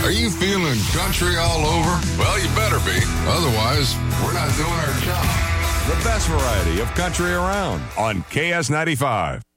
Are you feeling country all over? Well, you better be. Otherwise, we're not doing our job. The best variety of country around on KS95.